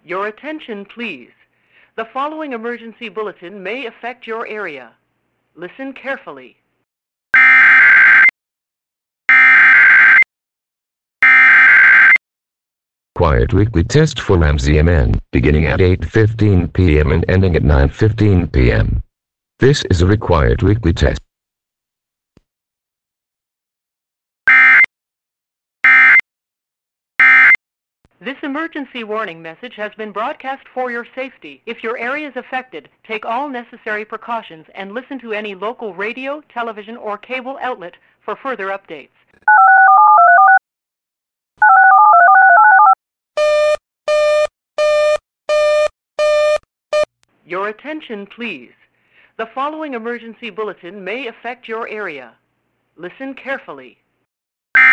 Your attention, please. The following emergency bulletin may affect your area. Listen carefully. Quiet weekly test for MZMN, beginning at 8:15 p.m. and ending at 9:15 p.m. This is a required weekly test. This emergency warning message has been broadcast for your safety. If your area is affected, take all necessary precautions and listen to any local radio, television, or cable outlet for further updates. Your attention, please. The following emergency bulletin may affect your area. Listen carefully.